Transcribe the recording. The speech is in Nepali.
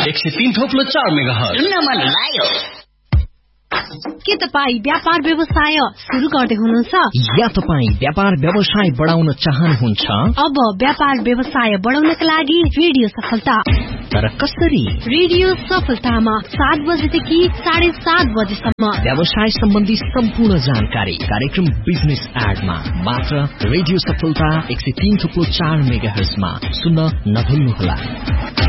103.4 मेगाहर्ज सुन्न मन लाग्यो। के तपाईँ व्यापार व्यवसाय सुरु गर्दै हुनुहुन्छ या तपाईँ व्यापार व्यवसाय बढाउन चाहनुहुन्छ? अब व्यापार व्यवसाय बढाउनका लागि रेडियो सफलता। तर कसरी? रेडियो सफलतामा 7 बजेदेखि 7:30 बजेसम्म व्यवसाय सम्बन्धी सम्पूर्ण जानकारी कार्यक्रम बिजनेस एडमा मात्र रेडियो सफलता 103.4 मेगाहर्जमा सुन्न नभुल्नुहोला।